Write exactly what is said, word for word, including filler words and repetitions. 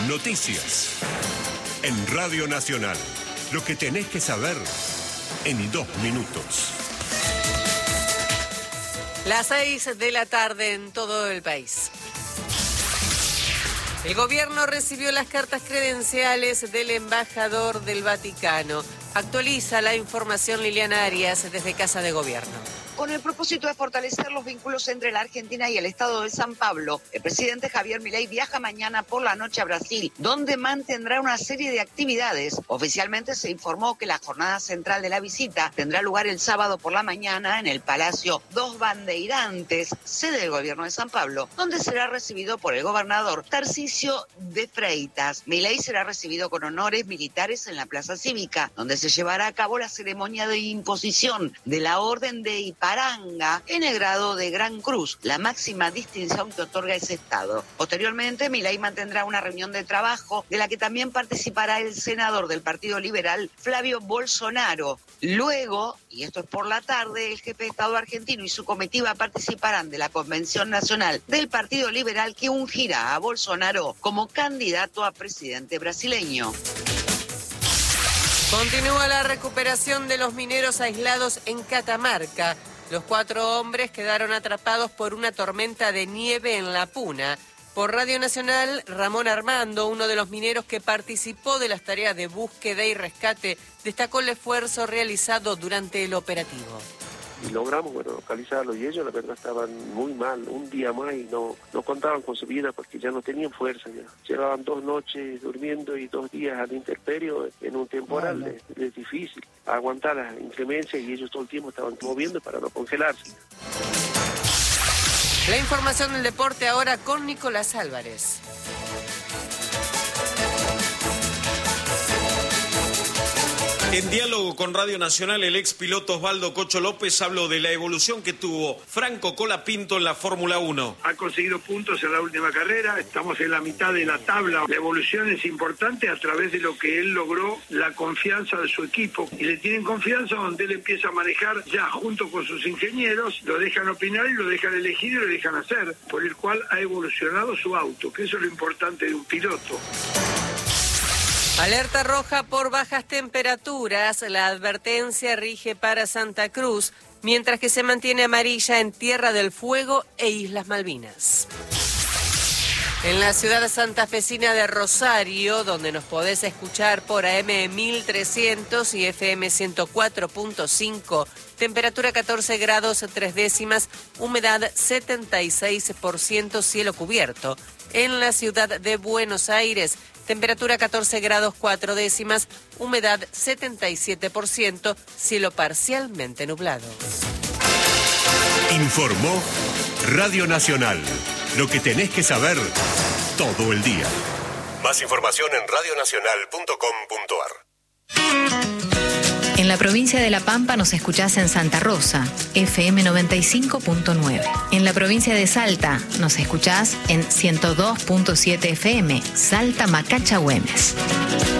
Noticias. En Radio Nacional. Lo que tenés que saber en dos minutos. Las seis de la tarde en todo el país. El gobierno recibió las cartas credenciales del embajador del Vaticano. Actualiza la información Liliana Arias desde Casa de Gobierno. Con el propósito de fortalecer los vínculos entre la Argentina y el Estado de San Pablo, el presidente Javier Milei viaja mañana por la noche a Brasil, donde mantendrá una serie de actividades. Oficialmente se informó que la jornada central de la visita tendrá lugar el sábado por la mañana en el Palacio Dos Bandeirantes, sede del gobierno de San Pablo, donde será recibido por el gobernador Tarcisio de Freitas. Milei será recibido con honores militares en la Plaza Cívica, donde se llevará a cabo la ceremonia de imposición de la Orden de Ipiranga en el grado de Gran Cruz, la máxima distinción que otorga ese estado. Posteriormente, Milei mantendrá una reunión de trabajo de la que también participará el senador del Partido Liberal, Flavio Bolsonaro. Luego, y esto es por la tarde, el jefe de Estado argentino y su comitiva participarán de la Convención Nacional del Partido Liberal que ungirá a Bolsonaro como candidato a presidente brasileño. Continúa la recuperación de los mineros aislados en Catamarca. Los cuatro hombres quedaron atrapados por una tormenta de nieve en La Puna. Por Radio Nacional, Ramón Armando, uno de los mineros que participó de las tareas de búsqueda y rescate, destacó el esfuerzo realizado durante el operativo. Y logramos, bueno, localizarlos, y ellos la verdad estaban muy mal, un día más, y no, no contaban con su vida porque ya no tenían fuerza ya. Llevaban dos noches durmiendo y dos días a la intemperie en un temporal. Bueno. es, es difícil aguantar las inclemencias, y ellos todo el tiempo estaban moviendo para no congelarse. La información del deporte ahora con Nicolás Álvarez. En diálogo con Radio Nacional, el ex piloto Osvaldo Cocho López habló de la evolución que tuvo Franco Colapinto en la Fórmula uno. Ha conseguido puntos en la última carrera, estamos en la mitad de la tabla. La evolución es importante a través de lo que él logró, la confianza de su equipo. Y le tienen confianza donde él empieza a manejar ya junto con sus ingenieros, lo dejan opinar y lo dejan elegir y lo dejan hacer, por el cual ha evolucionado su auto, que eso es lo importante de un piloto. Alerta roja por bajas temperaturas. La advertencia rige para Santa Cruz, mientras que se mantiene amarilla en Tierra del Fuego e Islas Malvinas. En la ciudad santafesina de Rosario, donde nos podés escuchar por A M mil trescientos y F M ciento cuatro punto cinco, temperatura catorce grados tres décimas, humedad setenta y seis por ciento, cielo cubierto. En la ciudad de Buenos Aires, temperatura catorce grados cuatro décimas, humedad setenta y siete por ciento, cielo parcialmente nublado. Informó Radio Nacional. Lo que tenés que saber todo el día. Más información en radio nacional punto com punto a r. En la provincia de La Pampa nos escuchás en Santa Rosa, F M noventa y cinco punto nueve. En la provincia de Salta nos escuchás en ciento dos punto siete F M, Salta Macacha Güemes.